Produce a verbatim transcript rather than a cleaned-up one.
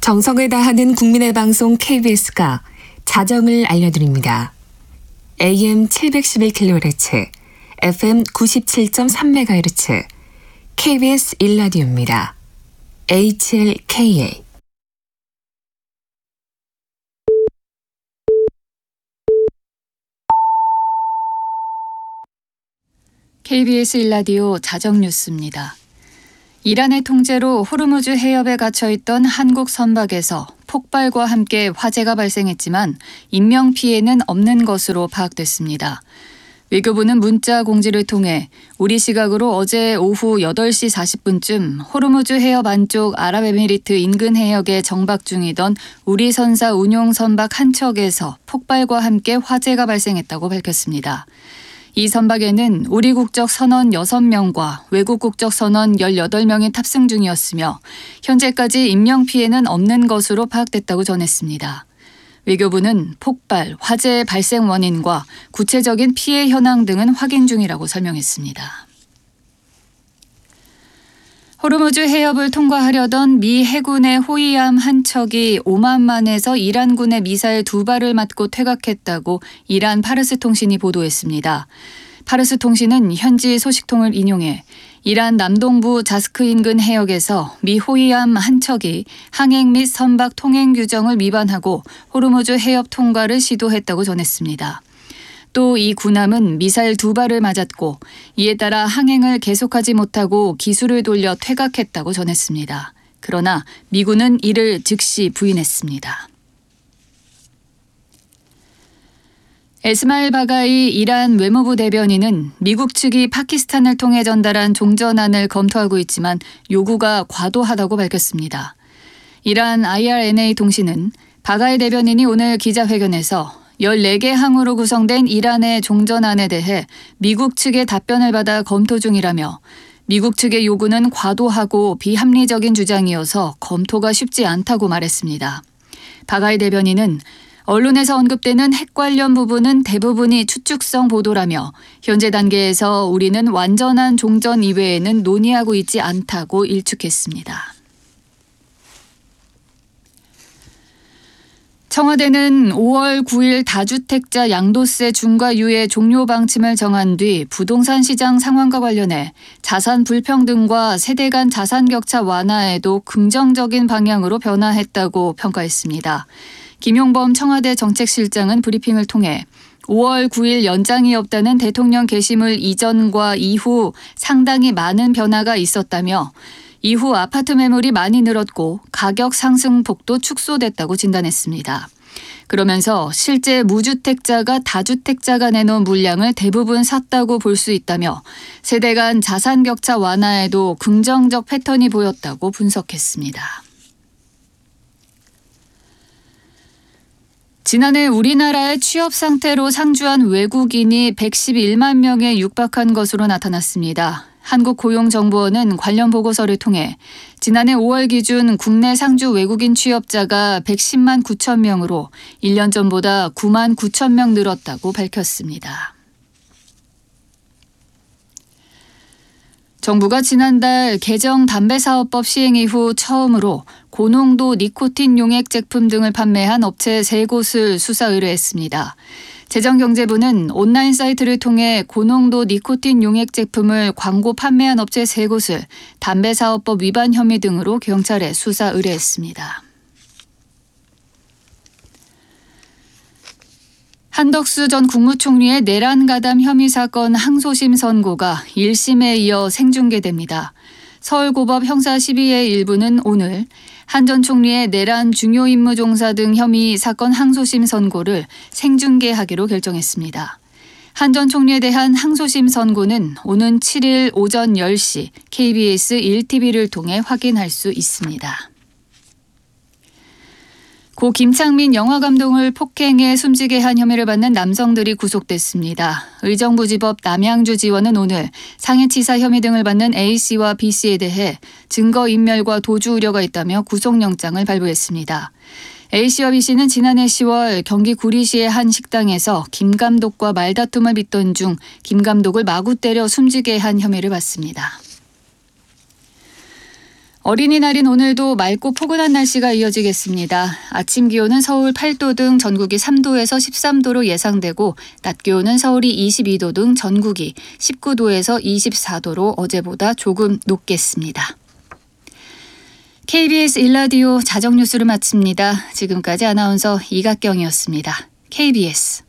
정성을 다하는 국민의 방송 케이비에스가 자정을 알려드립니다. 에이엠 칠백십일 킬로헤르츠, 에프엠 구십칠 점 삼 메가헤르츠, 케이비에스 일 라디오입니다. 에이치엘케이에이 케이비에스 일 라디오 자정 뉴스입니다. 이란의 통제로 호르무즈 해협에 갇혀있던 한국 선박에서 폭발과 함께 화재가 발생했지만 인명피해는 없는 것으로 파악됐습니다. 외교부는 문자 공지를 통해 우리 시각으로 어제 오후 여덟 시 사십 분쯤 호르무즈 해협 안쪽 아랍에미리트 인근 해역에 정박 중이던 우리 선사 운용 선박 한 척에서 폭발과 함께 화재가 발생했다고 밝혔습니다. 이 선박에는 우리 국적 선원 여섯 명과 외국 국적 선원 열여덟 명이 탑승 중이었으며 현재까지 인명피해는 없는 것으로 파악됐다고 전했습니다. 외교부는 폭발, 화재의 발생 원인과 구체적인 피해 현황 등은 확인 중이라고 설명했습니다. 호르무즈 해협을 통과하려던 미 해군의 호위함 한 척이 오만만에서 이란군의 미사일 두 발을 맞고 퇴각했다고 이란 파르스 통신이 보도했습니다. 파르스 통신은 현지 소식통을 인용해 이란 남동부 자스크 인근 해역에서 미 호위함 한 척이 항행 및 선박 통행 규정을 위반하고 호르무즈 해협 통과를 시도했다고 전했습니다. 또 이 군함은 미사일 두 발을 맞았고 이에 따라 항행을 계속하지 못하고 기수를 돌려 퇴각했다고 전했습니다. 그러나 미군은 이를 즉시 부인했습니다. 에스마일 바가이 이란 외무부 대변인은 미국 측이 파키스탄을 통해 전달한 종전안을 검토하고 있지만 요구가 과도하다고 밝혔습니다. 이란 아이알엔에이 통신은 바가이 대변인이 오늘 기자회견에서 열네 개 항으로 구성된 이란의 종전안에 대해 미국 측의 답변을 받아 검토 중이라며 미국 측의 요구는 과도하고 비합리적인 주장이어서 검토가 쉽지 않다고 말했습니다. 바가이 대변인은 언론에서 언급되는 핵 관련 부분은 대부분이 추측성 보도라며 현재 단계에서 우리는 완전한 종전 이외에는 논의하고 있지 않다고 일축했습니다. 청와대는 오월 구일 다주택자 양도세 중과 유예 종료 방침을 정한 뒤 부동산 시장 상황과 관련해 자산 불평등과 세대 간 자산 격차 완화에도 긍정적인 방향으로 변화했다고 평가했습니다. 김용범 청와대 정책실장은 브리핑을 통해 오월 구일 연장이 없다는 대통령 게시물 이전과 이후 상당히 많은 변화가 있었다며 이후 아파트 매물이 많이 늘었고 가격 상승폭도 축소됐다고 진단했습니다. 그러면서 실제 무주택자가 다주택자가 내놓은 물량을 대부분 샀다고 볼 수 있다며 세대 간 자산 격차 완화에도 긍정적 패턴이 보였다고 분석했습니다. 지난해 우리나라의 취업 상태로 상주한 외국인이 백십일만 명에 육박한 것으로 나타났습니다. 한국고용정보원은 관련 보고서를 통해 지난해 오월 기준 국내 상주 외국인 취업자가 백십만 구천 명으로 일 년 전보다 구만 구천 명 늘었다고 밝혔습니다. 정부가 지난달 개정 담배사업법 시행 이후 처음으로 고농도 니코틴 용액 제품 등을 판매한 업체 세 곳을 수사 의뢰했습니다. 재정경제부는 온라인 사이트를 통해 고농도 니코틴 용액 제품을 광고 판매한 업체 세 곳을 담배사업법 위반 혐의 등으로 경찰에 수사 의뢰했습니다. 한덕수 전 국무총리의 내란 가담 혐의 사건 항소심 선고가 일 심에 이어 생중계됩니다. 서울고법 형사 십이의 일부는 오늘 한 전 총리의 내란 중요 임무 종사 등 혐의 사건 항소심 선고를 생중계하기로 결정했습니다. 한 전 총리에 대한 항소심 선고는 오는 칠일 오전 열 시 케이비에스 일 티비를 통해 확인할 수 있습니다. 고 김창민 영화감독을 폭행해 숨지게 한 혐의를 받는 남성들이 구속됐습니다. 의정부지법 남양주 지원은 오늘 상해치사 혐의 등을 받는 A씨와 B씨에 대해 증거인멸과 도주 우려가 있다며 구속영장을 발부했습니다. A씨와 B씨는 지난해 시월 경기 구리시의 한 식당에서 김 감독과 말다툼을 빚던 중 김 감독을 마구 때려 숨지게 한 혐의를 받습니다. 어린이날인 오늘도 맑고 포근한 날씨가 이어지겠습니다. 아침 기온은 서울 팔 도 등 전국이 삼 도에서 십삼 도로 예상되고 낮 기온은 서울이 이십이 도 등 전국이 십구 도에서 이십사 도로 어제보다 조금 높겠습니다. 케이비에스 일 라디오 자정뉴스를 마칩니다. 지금까지 아나운서 이각경이었습니다. 케이비에스